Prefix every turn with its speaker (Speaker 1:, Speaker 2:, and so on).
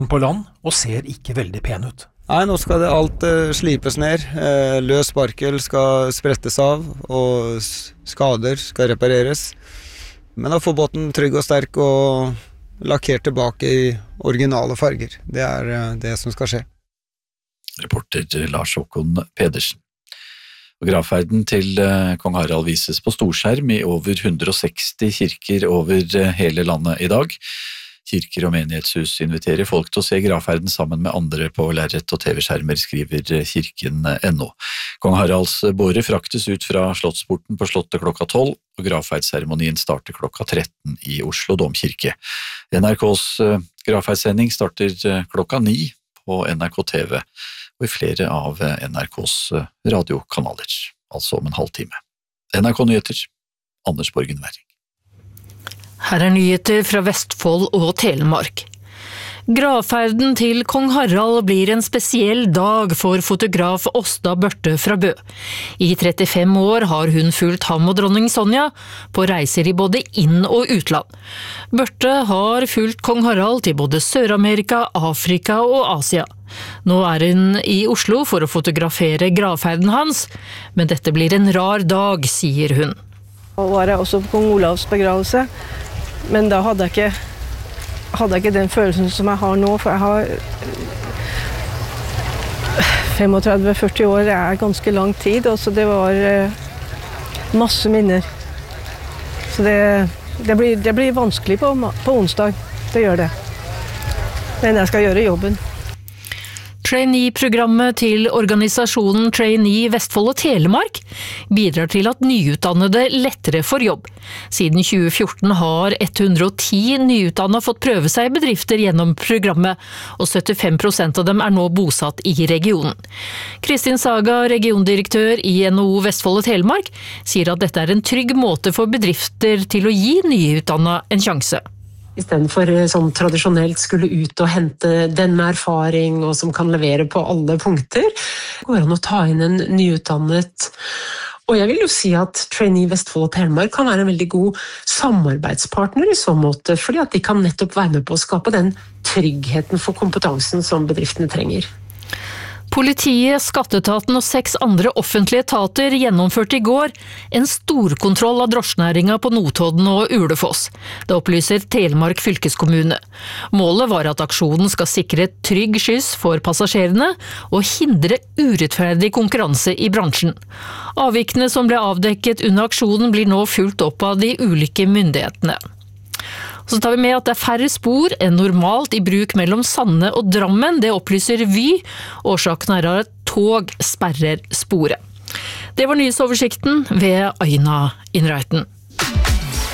Speaker 1: på land og ser ikke veldig pen ut.
Speaker 2: Nei, nå skal det alt slipes ned. Løs sparkel skal sprettes av, og skader skal repareres. Men da får båten trygg og sterk og lakkert tilbake i originale farger. Det det som skal skje.
Speaker 3: Reporter Lars Håkon Pedersen. Og gravferden til kong Harald vises på storskjerm i over 160 kirker over hele landet i dag. Kirker og menighetshus inviterer folk til å se gravferden sammen med andre på lerret og TV-skjermer, skriver kirken.no. Kong Haralds båre fraktes ut fra Slottsporten på Slottet klokka 12, og gravferdsseremonien starter klokka 13 i Oslo Domkirke. NRKs gravferdssending starter klokka 9 på NRK TV, og i flere av NRKs radiokanaler, altså om en halvtime. NRK Nyheter, Anders Borgen Werring.
Speaker 4: Her nyheter fra Vestfold og Telemark. Gravferden til kong Harald blir en spesiell dag for fotograf Åsta Børte fra Bø. I 35 år har hun fulgt ham og dronning Sonja på reiser i både inn- og utland. Børte har fulgt kong Harald til både Sør-Amerika, Afrika og Asia. Nå hun i Oslo for å fotografere gravferden hans, men dette blir en rar dag, sier hun.
Speaker 5: Og var jeg også på kong Olavs begravelse. Men da hadde jeg ikke den følelsen som jeg har nå, for jeg har 35-40 år, det ganske lang tid, og så det var masse minner. Så det blir vanskelig på onsdag, det gjør det. Men jeg skal gjøre jobben.
Speaker 4: Trainee-programmet til organisasjonen Trainee Vestfold og Telemark bidrar til at nyutdannede lettere får jobb. Siden 2014 har 110 nyutdannede fått prøve seg i bedrifter gjennom programmet, og 75% av dem nå bosatt i regionen. Kristin Saga, regiondirektør i NHO Vestfold og Telemark, sier at dette en trygg måte for bedrifter til å gi nyutdannede en sjanse.
Speaker 6: I stedet for sånn tradisjonelt skulle ut og hente den med erfaring og som kan levere på alle punkter, går an å ta inn en nyutdannet. Og jeg vil jo si at Trainee Vestfold og Telemark kan være en veldig god samarbeidspartner i så måte, fordi at de kan nettopp være med på å skape den tryggheten for kompetansen som bedriftene trenger.
Speaker 4: Politiet, Skatteetaten og 6 andre offentlige etater gjennomførte i går en storkontroll av drosjenæringa på Notodden og Ulefoss. Det opplyser Telemark fylkeskommune. Målet var at aksjonen skal sikre et trygg skyss for passasjerene og hindre urettferdig konkurranse i bransjen. Avvikene som ble avdekket under aksjonen blir nå fulgt opp av de ulike myndighetene. Så tar vi med at det færre spor enn normalt i bruk mellom Sande og Drammen. Det opplyser Vy. Årsaken at tog sperrer sporet. Det var nyhetsoversikten ved Aina Innreiten.